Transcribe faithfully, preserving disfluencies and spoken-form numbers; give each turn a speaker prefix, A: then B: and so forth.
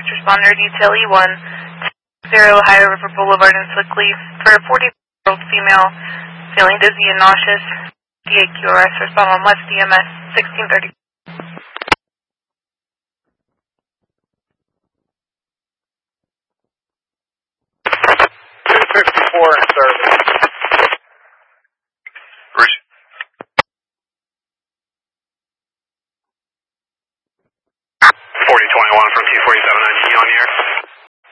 A: first responder detail E one, zero Ohio River Boulevard in Slickleaf for a forty-year-old female feeling dizzy and nauseous. D A Q R S, respond on West D M S sixteen thirty.
B: two fifty-four in service.